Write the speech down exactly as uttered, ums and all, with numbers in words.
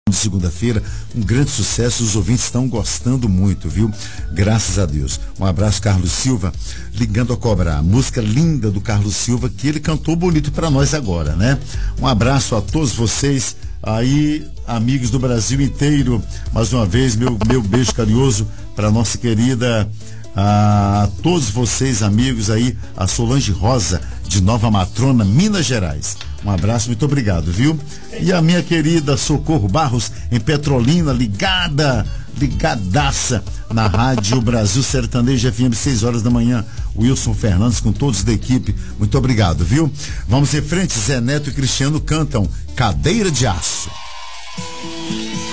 de segunda-feira, um grande sucesso, os ouvintes estão gostando muito, viu? Graças a Deus. Um abraço, Carlos Silva, ligando a cobrar. A música linda do Carlos Silva, que ele cantou bonito para nós agora, né? Um abraço a todos vocês aí, amigos do Brasil inteiro. Mais uma vez, meu, meu beijo carinhoso para nossa querida, a todos vocês, amigos aí, a Solange Rosa, de Nova Matrona, Minas Gerais. Um abraço, muito obrigado, viu? E a minha querida Socorro Barros, em Petrolina, ligada, ligadaça na Rádio Brasil Sertanejo F M, seis horas da manhã. Wilson Fernandes com todos da equipe, muito obrigado, viu? Vamos em frente, Zé Neto e Cristiano cantam Cadeira de Aço.